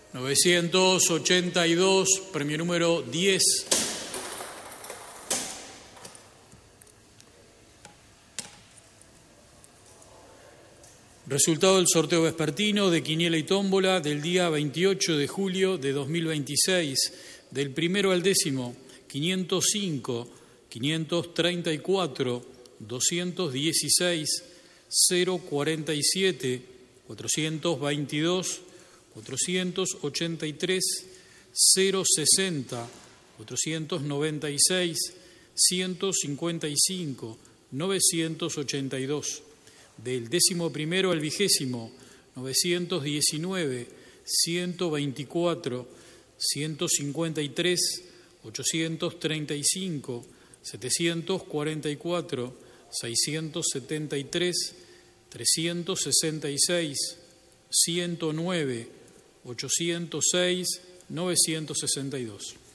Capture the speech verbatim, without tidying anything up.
novecientos ochenta y dos, premio número diez. Resultado del sorteo vespertino de quiniela y tómbola del día veintiocho de julio de dos mil veintiséis, del primero al décimo, quinientos cinco, quinientos treinta y cuatro, doscientos dieciséis, cero cuarenta y siete, cuatrocientos veintidós, cuatrocientos ochenta y tres, cero sesenta, cuatrocientos noventa y seis, ciento cincuenta y cinco, novecientos ochenta y dos. Del décimo primero al vigésimo, novecientos diecinueve, ciento veinticuatro, ciento cincuenta y tres, ochocientos treinta y cinco, setecientos cuarenta y cuatro, seiscientos setenta y tres, trescientos sesenta y seis, ciento nueve, ochocientos seis, novecientos sesenta y dos.